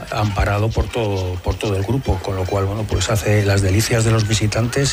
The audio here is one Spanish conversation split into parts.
amparado por todo el grupo, con lo cual, bueno, pues hace las delicias de los visitantes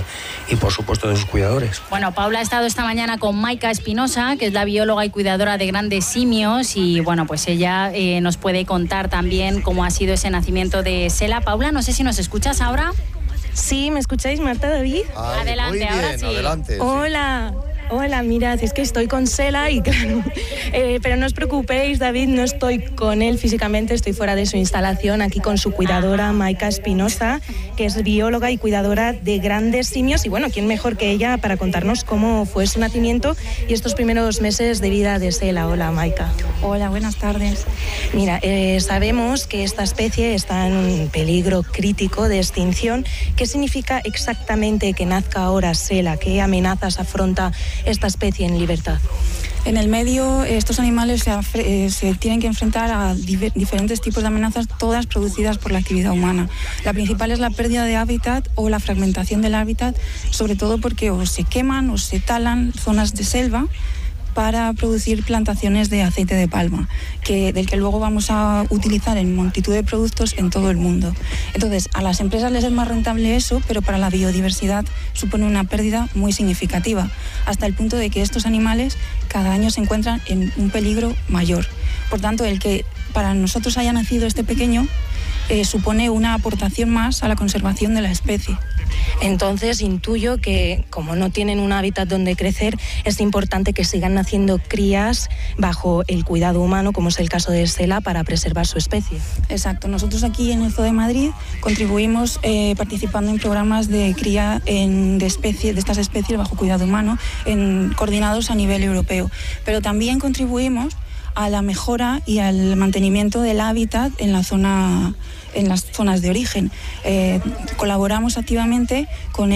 y por supuesto de sus cuidadores. Bueno, Paula ha estado esta mañana con Maika Espinosa, que es la bióloga y cuidadora de grandes simios, y bueno, pues ella nos puede contar también cómo ha sido ese nacimiento de Sela. Paula, no sé si nos escuchas ahora. Sí, ¿me escucháis, Marta, David? Ay, adelante, muy bien, ahora sí. Adelante, Hola. Hola, mirad, es que estoy con Sela y claro, pero no os preocupéis, David, no estoy con él físicamente, estoy fuera de su instalación, aquí con su cuidadora, Maika Espinosa, que es bióloga y cuidadora de grandes simios, y bueno, ¿quién mejor que ella para contarnos cómo fue su nacimiento y estos primeros meses de vida de Sela? Hola, Maika. Hola, buenas tardes. Mira, sabemos que esta especie está en peligro crítico de extinción. ¿Qué significa exactamente que nazca ahora Sela? ¿Qué amenazas afronta esta especie en libertad? En el medio, estos animales se tienen que enfrentar a diferentes tipos de amenazas, todas producidas por la actividad humana. La principal es la pérdida de hábitat o la fragmentación del hábitat, sobre todo porque o se queman o se talan zonas de selva para producir plantaciones de aceite de palma, del que luego vamos a utilizar en multitud de productos en todo el mundo. Entonces, a las empresas les es más rentable eso, pero para la biodiversidad supone una pérdida muy significativa, hasta el punto de que estos animales cada año se encuentran en un peligro mayor. Por tanto, el que para nosotros haya nacido este pequeño supone una aportación más a la conservación de la especie. Entonces intuyo que como no tienen un hábitat donde crecer, es importante que sigan naciendo crías bajo el cuidado humano, como es el caso de Sela, para preservar su especie. Exacto. Nosotros aquí en el Zoo de Madrid contribuimos participando en programas de cría de estas especies bajo cuidado humano, coordinados a nivel europeo. Pero también contribuimos a la mejora y al mantenimiento del hábitat en las zonas de origen. Colaboramos activamente con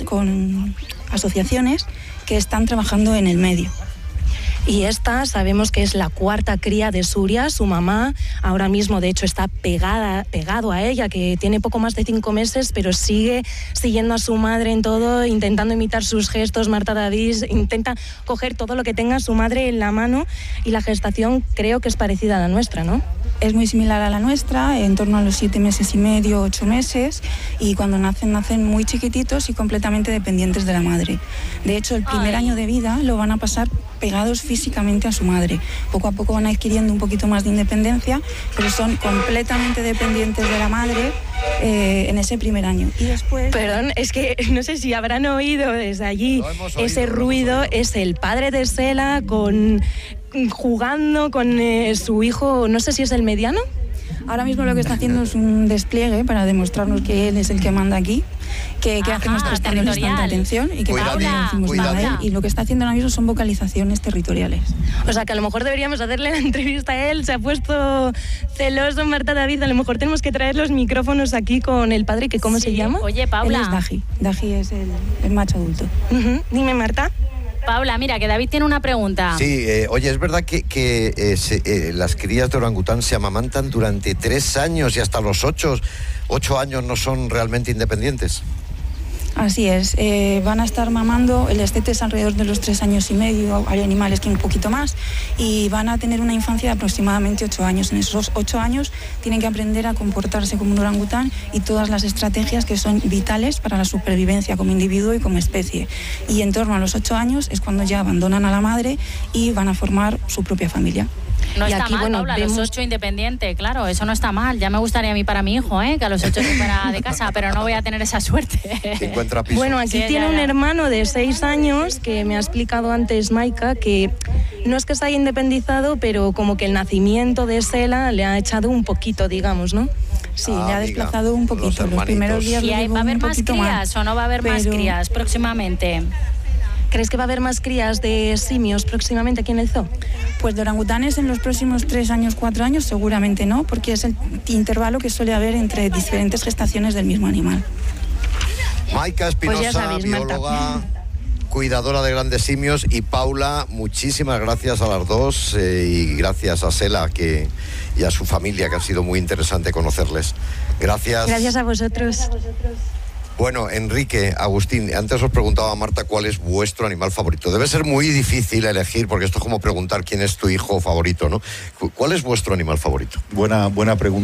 asociaciones que están trabajando en el medio. Y esta sabemos que es la cuarta cría de Suria, su mamá ahora mismo de hecho está pegado a ella, que tiene poco más de 5 meses, pero sigue siguiendo a su madre en todo, intentando imitar sus gestos. Marta, David, intenta coger todo lo que tenga su madre en la mano, y la gestación creo que es parecida a la nuestra, ¿no? Es muy similar a la nuestra, en torno a los 7 meses y medio, 8 meses, y cuando nacen muy chiquititos y completamente dependientes de la madre. De hecho, el primer año de vida lo van a pasar pegados físicamente a su madre. Poco a poco van adquiriendo un poquito más de independencia, pero son completamente dependientes de la madre en ese primer año. Y después... Perdón, es que no sé si habrán oído desde allí ese ruido, es el padre de Sela jugando con su hijo, no sé si es el mediano. Ahora mismo lo que está haciendo es un despliegue para demostrarnos que él es el que manda aquí, que hacemos prestándoles tanta atención y que no decimos nada a él. Y lo que está haciendo ahora mismo son vocalizaciones territoriales. O sea que a lo mejor deberíamos hacerle la entrevista a él. Se ha puesto celoso, Marta, David. A lo mejor tenemos que traer los micrófonos aquí con el padre, que ¿cómo se llama? Oye, Paula. Él es Daji. Daji es el macho adulto. Dime, Marta. Paula, mira, que David tiene una pregunta. Sí, oye, ¿es verdad que las crías de orangután se amamantan durante 3 años y hasta los 8 años no son realmente independientes? Así es, van a estar mamando, el destete es alrededor de los 3 años y medio, hay animales que un poquito más, y van a tener una infancia de aproximadamente 8 años. En esos 8 años tienen que aprender a comportarse como un orangután y todas las estrategias que son vitales para la supervivencia como individuo y como especie. Y en torno a los 8 años es cuando ya abandonan a la madre y van a formar su propia familia. No y está aquí, mal, bueno, Paula, vemos... los 8 independiente, claro, eso no está mal. Ya me gustaría a mí para mi hijo, que a los 8 se fuera de casa, pero no voy a tener esa suerte. Encuentra piso. Bueno, aquí tiene un hermano de 6 años que me ha explicado antes Maika, que no es que se haya independizado, pero como que el nacimiento de Sela le ha echado un poquito, digamos, ¿no? Sí, le ha desplazado un poquito. Los primeros días ¿Y va a haber más crías o no va a haber más crías próximamente? ¿Crees que va a haber más crías de simios próximamente aquí en el zoo? Pues de orangutanes en los próximos 3 años, 4 años seguramente no, porque es el intervalo que suele haber entre diferentes gestaciones del mismo animal. Maika Espinosa, Pues ya sabéis, bióloga, cuidadora de grandes simios, y Paula, muchísimas gracias a las dos y gracias a Sela y a su familia, que ha sido muy interesante conocerles. Gracias. Gracias a vosotros. Bueno, Enrique, Agustín, antes os preguntaba a Marta cuál es vuestro animal favorito. Debe ser muy difícil elegir, porque esto es como preguntar quién es tu hijo favorito, ¿no? ¿Cuál es vuestro animal favorito? Buena pregunta.